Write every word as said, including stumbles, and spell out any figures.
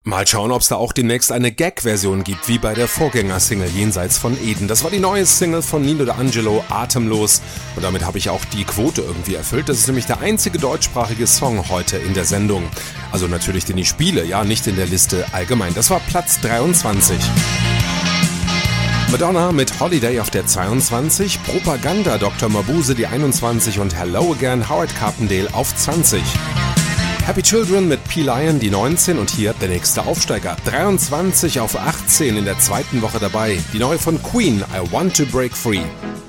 Mal schauen, ob es da auch demnächst eine Gag-Version gibt, wie bei der Vorgängersingle Jenseits von Eden. Das war die neue Single von Nino D'Angelo, Atemlos. Und damit habe ich auch die Quote irgendwie erfüllt. Das ist nämlich der einzige deutschsprachige Song heute in der Sendung. Also natürlich, den ich spiele, ja, nicht in der Liste allgemein. Das war Platz dreiundzwanzig. Madonna mit Holiday auf der zweiundzwanzig, Propaganda Doktor Mabuse die einundzwanzig und Hello Again Howard Carpendale auf zwanzig. Happy Children mit P-Lion die neunzehn und hier der nächste Aufsteiger. dreiundzwanzig auf achtzehn in der zweiten Woche dabei. Die neue von Queen, I Want to Break Free.